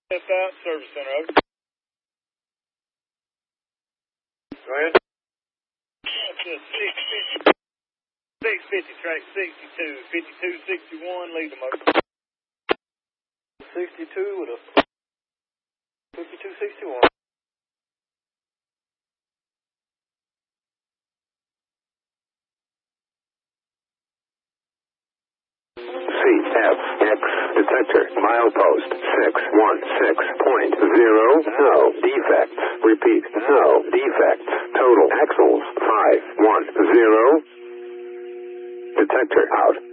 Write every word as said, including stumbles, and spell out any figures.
Step out, service center, over. Go ahead. six fifty, track sixty-two, fifty-two sixty-one, lead them over. sixty-two with a fifty-two sixty-one. C F X detector milepost six one six point zero. No defects. Repeat, no defects. Total axles five one zero. Detector out.